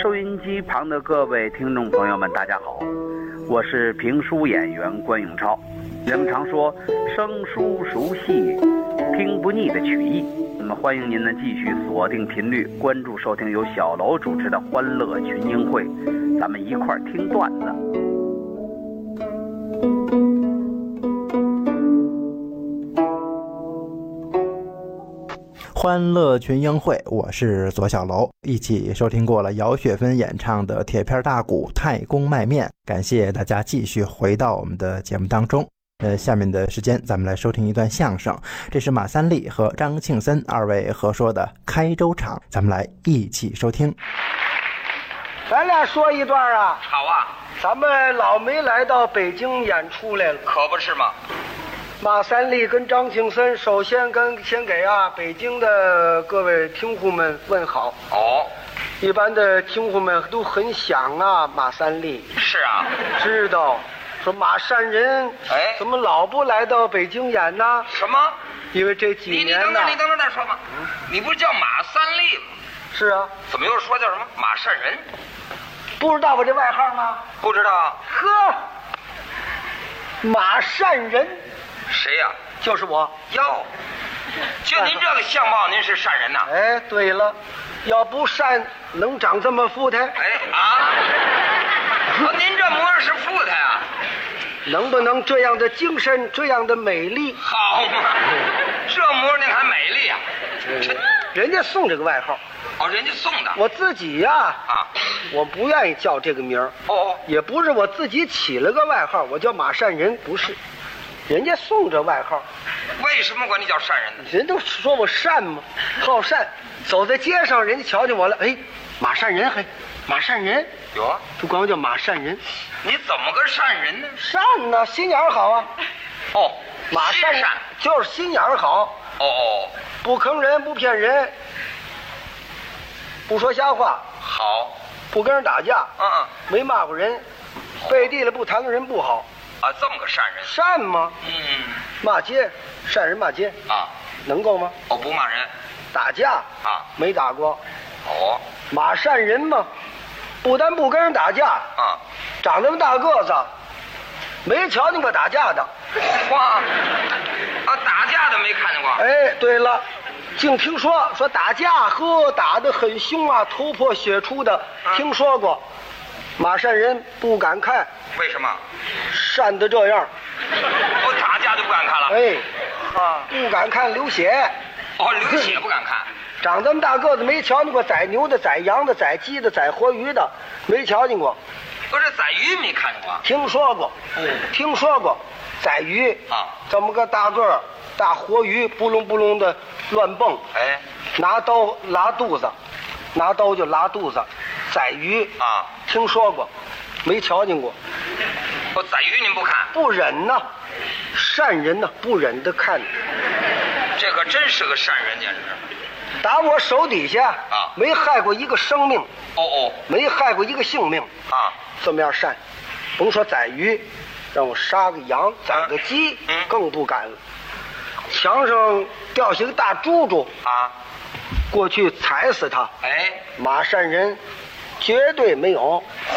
收音机旁的各位听众朋友们，大家好，我是评书演员关永超。人们常说生疏熟悉，听不腻的曲艺。那么欢迎您呢继续锁定频率，关注收听由小楼主持的欢乐群英会，咱们一块儿听段子。 欢乐群英会，我是左小楼，一起收听过了姚雪芬演唱的铁片大鼓太公卖面，感谢大家继续回到我们的节目当中。下面的时间咱们来收听一段相声，这是马三立和张庆森二位合说的开州场，咱们来一起收听。 咱俩说一段啊。 好啊， 咱们老没来到北京演出来了， 可不是吗？ 马三立跟张庆森首先先给北京的各位听户们问好。 哦， 一般的听户们都很想马三立。 是啊， 知道说马善人怎么老不来到北京演呢？ 什么？ 因为这几年你等等再说嘛。你不是叫马三立吗？ 是啊。 怎么又说叫什么马善人？ 不知道我这外号吗？ 不知道。 呵，马善人。 谁呀？ 就是我。 哟，就您这个相貌，您是善人呐？ 哎，对了，要不善能长这么富态？ 您这模样是富态啊？ 能不能这样的精神，这样的美丽？ 好嘛，这模样您还美丽啊？ 人家送这个外号。 哦，人家送的。 我自己我不愿意叫这个名儿。 哦， 也不是我自己起了个外号，我叫马善人，不是。人家送这外号。 为什么管你叫善人呢？ 人都说我善嘛，好善。走在街上，人家瞧见我了，哎，马善人，嘿，马善人。 有啊， 都管我叫马善人。 你怎么个善人呢？ 善呢，心眼好啊。 哦， 马善人就是心眼好。 哦， 不坑人，不骗人，不说瞎话。 好， 不跟人打架。没骂过人，背地里不谈论人不好。 这么个善人。 善吗？骂街，善人骂街能够吗？ 不骂人。 打架没打过。马善人嘛，不但不跟人打架长那么大个子，没瞧见过打架的。 哇，打架的没看见过。 哎，对了，净听说打架打得很凶头破血出的，听说过。马善人不敢看。 为什么？ 善得这样。 打架就不敢看了。 不敢看流血。 流血不敢看。 长这么大个子没瞧见过宰牛的、宰羊的、宰鸡的、宰活鱼的，没瞧见过。 不是宰鱼没看见过。 听说过。听说过，宰鱼这么个大个儿大活鱼，不隆不隆的乱蹦。拿刀拉肚子，拿刀就拉肚子。宰鱼听说过，没瞧见过。 宰鱼您不看？ 不忍呐，善人呐，不忍得看。 这可真是个善人，简直。 打我手底下没害过一个生命。没害过一个性命这么样善。甭说宰鱼，让我杀个羊宰个鸡更不敢了。墙上掉下个大猪猪过去踩死他。马善人绝对没有。